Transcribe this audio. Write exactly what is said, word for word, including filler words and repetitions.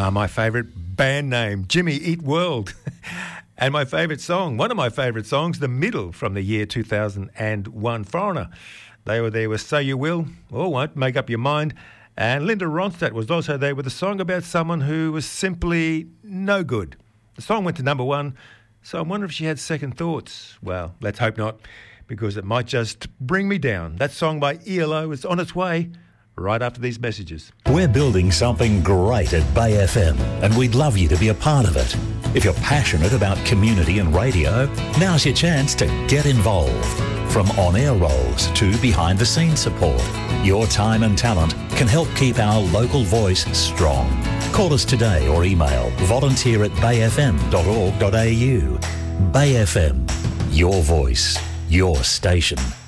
Ah, my favourite band name, Jimmy Eat World. And my favourite song, one of my favourite songs, The Middle, from the year two thousand one, Foreigner. They were there with So You Will, or Won't, Make Up Your Mind. And Linda Ronstadt was also there with a song about someone who was simply no good. The song went to number one, so I wonder if she had second thoughts. Well, let's hope not, because it might just bring me down. That song by E L O is on its way right after these messages. We're building something great at Bay F M, and we'd love you to be a part of it. If you're passionate about community and radio, now's your chance to get involved. From on-air roles to behind-the-scenes support, your time and talent can help keep our local voice strong. Call us today or email volunteer at bay f m dot org dot a u. Bay F M, your voice, your station.